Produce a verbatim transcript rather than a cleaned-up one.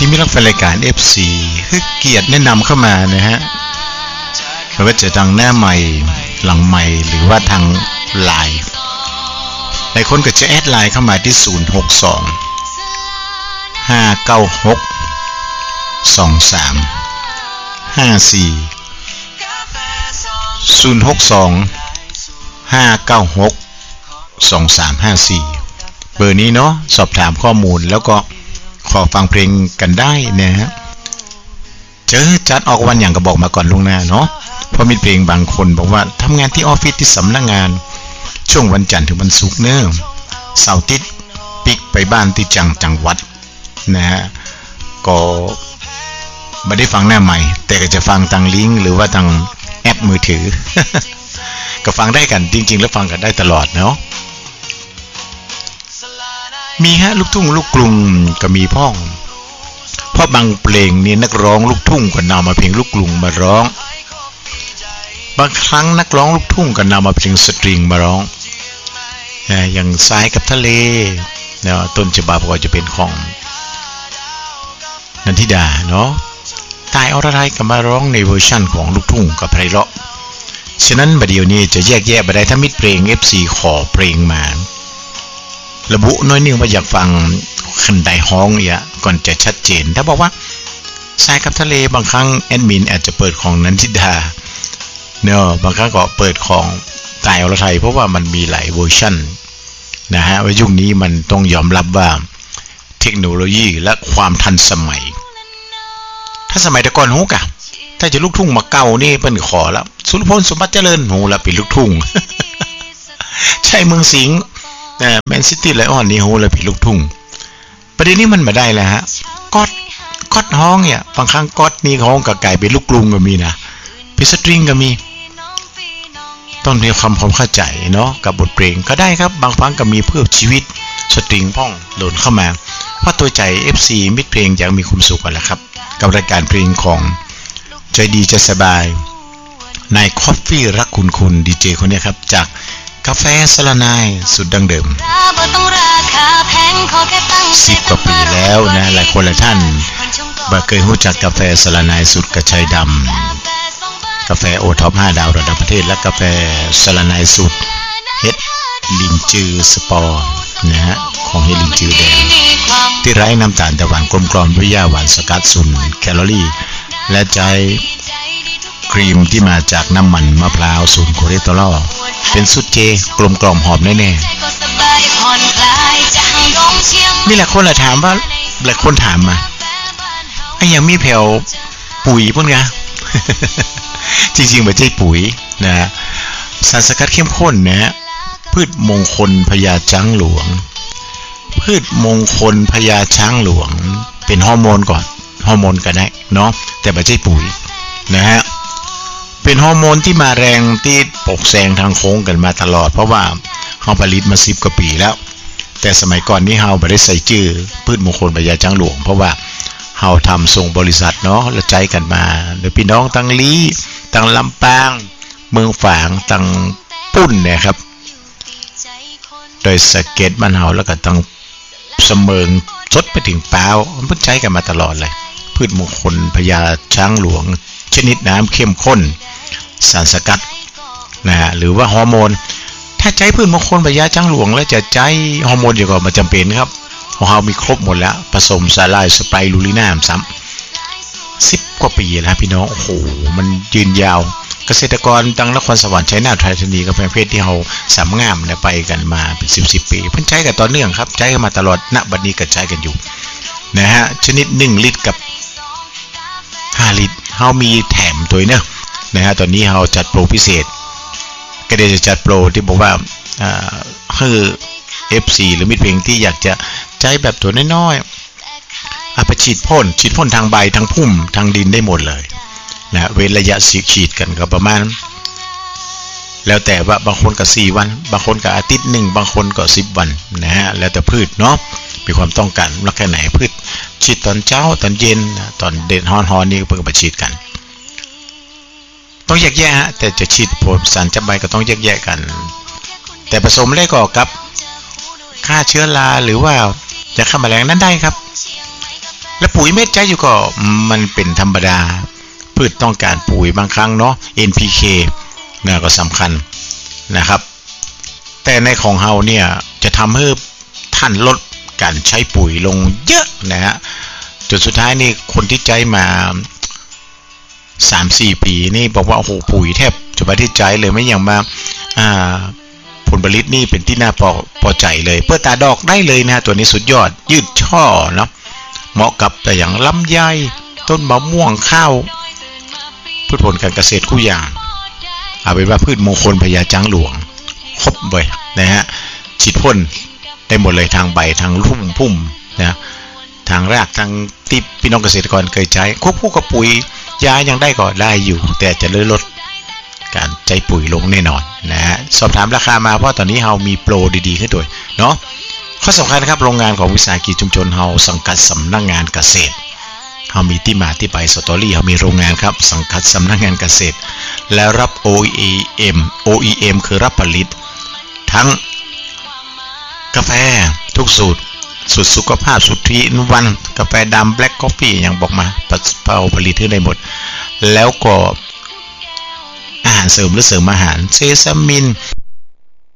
ที่มีรักแฟนรายการ เอฟ ซี คือเกียรติแนะนำเข้ามานะฮะไม่ว่าจะทางหน้าใหม่หลังใหม่หรือว่าทางไลน์หลายคนก็จะแอดไลน์เข้ามาที่ศูนย์ หก สอง ห้า เก้า หก สอง สาม ห้า สี่ ศูนย์ หก สอง ห้า เก้า หก สอง สาม ห้า สี่เบอร์นี้เนาะสอบถามข้อมูลแล้วก็ขอฟังเพลงกันได้นะฮะเจอจัดออกวันอย่างก็บอกมาก่อนล่วงหน้าเนาะเพราะมีเพลงบางคนบอกว่าทำงานที่ออฟฟิศที่สำนักงานช่วงวันจันทร์ถึงวันศุกร์เนอะเสาร์อาทิตย์ปิกไปบ้านที่จังจังหวัดนะฮะก็ไม่ได้ฟังหน้าใหม่แต่ก็จะฟังทางลิงก์หรือว่าทางแอปมือถือ ก็ฟังได้กันจริงๆแล้วฟังกันได้ตลอดเนาะมีฮะลูกทุ่งลูกกรุงก็มีพ่องเพราะบางเพลงนี่นักร้องลูกทุ่งก็นำมาเพลงลูกกรุงมาร้องบางครั้งนักร้องลูกทุ่งก็นำมาเพลงสตริงมาร้องอย่างทรายกับทะเลเนาะต้นฉบับก็จะเป็นของนันทิดาเนาะตายอรไทยก็มาร้องในเวอร์ชั่นของลูกทุ่งกับไพเราะฉะนั้นบัดเดี๋ยวนี้จะแยกแยะบ่ได้ถ้ามิตรเพลง เอฟ ซี ขอเพลงมาระบุน้อยนึงว่าอยากฟังคันใดฮ้องอย่าก่อนจะชัดเจนถ้าบอกว่าทรายกับทะเลบางครั้งแอดมินอาจจะเปิดของนันทิดาเนาะบางครั้งก็เปิดของตายอรไทยเพราะว่ามันมีหลายเวอร์ชันนะฮะว่ายุคนี้มันต้องยอมรับว่าเทคโนโลยีและความทันสมัยถ้าสมัยแต่ก่อนฮู้กะถ้าจะลูกทุ่งมาเก่านี่เพิ่นขอแล้วสุรพลสมบัติเจริญโหละเป็นลูกทุ่ง ใช่เมืองสิงห์แต่แมนซิตี้ไลออนนี่โหละเป็นลูกทุ่งประเด็นนี้มันมาได้แล้วฮะก๊อตก๊อตฮ้องเนี่ยบางครั้งก๊อตนี่ฮ้องก็กลายเป็นลูกกรุงก็มีนะเป็นสตริงก็มีต้องมีความความเข้าใจเนาะกับบทเพลงก็ได้ครับบางครั้งก็มีเพื่อชีวิตสตริงพ่องหล่นเข้ามาเพราะตัวใจ เอฟ ซี มิตรเพลงอยากมีความสุขกันแหละครับกับรายการเพลงของใจดีใจสบายนายคอฟฟี่รักคุณคุณดีเจคนนี้ครับจากกาแฟสลานายสุดดังเดิมสิบกว่าปีแล้วนะหลายคนหลายท่านบ่เคยรู้จักกาแฟสลานายสุดกระชายดำกาแฟโอท็อปห้าดาวระดับประเทศและกาแฟสลานายสุดเฮ็ดลินจือสปอร์นะฮะของเฮ็ดลินจือแดงที่ไร้น้ำตาลแต่หวานกลมกล่อมด้วยหญ้าหวานสกัดศูนย์แคลอรี่และใจครีมที่มาจากน้ำมันมะพร้าวศูนย์คอเลสเตอรอลเป็นสูตรเจกลมกล่อมหอมแน่ๆมีหลายคนถามว่าหลายคนถามมาไอ้ยังมีแผ่วปุ๋ยป่ะไง จริงๆไม่ใช่ปุ๋ยนะสารสกัดเข้มข้นนะพืชมงคลพญาช้างหลวงพืชมงคลพญาช้างหลวงเป็นฮอร์โมนก่อนฮอร์โมนก็ได้เนาะแต่ไม่ใช่ปุ๋ยนะฮะเป็นฮอร์โมนที่มาแรงที่ปกแซงทางโค้งกันมาตลอดเพราะว่าเฮาผลิตมาสิบกว่าปีแล้วแต่สมัยก่อนนี้เฮาไม่ได้ใส่ชื่อพืชมงคลพญาช้างหลวงเพราะว่าเฮาทำส่งบริษัทเนาะแล้วใจกันมาโดยพี่น้องตั้งลีตั้งลำปางเมืองฝางตั้งปุ้นเนี่ยครับโดยสเก็ตบ้านเฮาแล้วก็ตั้งเสมิงสดไปถึงเปล่ามันใช้กันมาตลอดเลยพืชมงคลพญาช้างหลวงชนิดน้ำเข้มข้นสารสกัดนะฮะหรือว่าฮอร์โมนถ้าใช้พืชมงคลพญาช้างหลวงแล้วจะใช้ฮอร์โมนอยู่ก่อนมันจำเป็นครับของเรามีครบหมดแล้วผสมสาลายสไปรูลิน่าซ้ำสิบกว่าปีแล้วพี่น้องโอ้โหมันยืนยาวเกษตรกรตั้งนครสวรรค์ชัยนาทไทยธานีกับประเภทที่เราสามงามเนี่ยไปกันมาเป็นสิบสิบปีเพิ่งใช้กันต่อเนื่องครับใช้กันมาตลอดณบัดนี้ก็ใช้กันอยู่นะฮะชนิดหนึ่งลิตรกับห้าลิตรเรามีแถมตัวเนอะนะฮะตอนนี้เราจัดโปรพิเศษก็ได้จะจัดโปรที่บอกว่าอ่าคือ เอฟ ซี หรือมิตรเพลงที่อยากจะใช้แบบตัวน้อยๆเอาไปฉีดพ่นฉีดพ่นทางใบทางพุ่มทางดินได้หมดเลยนะเว้นระยะฉีดกันก็ประมาณแล้วแต่ว่าบางคนก็สี่วันบางคนก็อาทิตย์หนึ่งบางคนก็สิบวันนะฮะแล้วแต่พืชเนาะมีความต้องการแล้วแค่ไหนพืชฉีดตอนเช้าตอนเย็นตอนเด่นฮอนๆนี่เพิ่งไปฉีดกันต้องแยกแยะฮะแต่จะฉีดผลสารจับใบก็ต้องแยกแยะกันแต่ผสมเลยก็กับฆ่าเชื้อราหรือว่าจะฆ่าแมลงนั้นได้ครับและปุ๋ยเม็ดใจอยู่ก็มันเป็นธรรมดาพืชต้องการปุ๋ยบางครั้งเนาะ เอ็น พี เค เนี่ยก็สำคัญนะครับแต่ในของเฮาเนี่ยจะทำให้ท่านลดการใช้ปุ๋ยลงเยอะนะฮะจนสุดท้ายนี่คนที่ใจมา สามสี่ ปีนี่บอกว่าโอ้โหปุ๋ยแทบจะไม่ได้ใจเลยไม่อย่างมาอ่าผลผลิตนี่เป็นที่น่าพอพอใจเลยเพื่อตาดอกได้เลยนะตัวนี้สุดยอดยืดช่อเนาะเหมาะกับแต่อย่างลำไยต้นมะม่วงข้าวพืชผลการเกษตรคู่อย่างเอาเป็นว่าพืชมงคลพญาจังหลวงครบเลยนะฮะฉีดพ่นได้หมดเลยทางใบทางรุ่มพุ่มนะทางรากทางที่พี่น้องเกษตรกรเคยใช้ควบคู่กับปุ๋ยยายังได้ก็ได้อยู่แต่จะลดลดการใช้ปุ๋ยลงแน่นอนนะฮะสอบถามราคามาเพราะตอนนี้เรามีโปรดีๆขึ้นด้วยเนาะข้อสำคัญนะครับโรงงานของวิสาหกิจชุมชนเราสังกัดสำนักงานเกษตรเรามีที่มาที่ไปสตอรี่เรามีโรงงานครับสังกัดสำนักงานเกษตรและรับ โอ อี เอ็ม โอ อี เอ็ม คือรับผลิตทั้งกาแฟทุกสูตรสูตรสุขภาพสูตรทรีอินวันกาแฟดำแบล็กคอฟฟี่อย่างบอกมาเป่าผลิตได้หมดแล้วก็อาหารเสริมหรือเสริมอาหารเซซามิน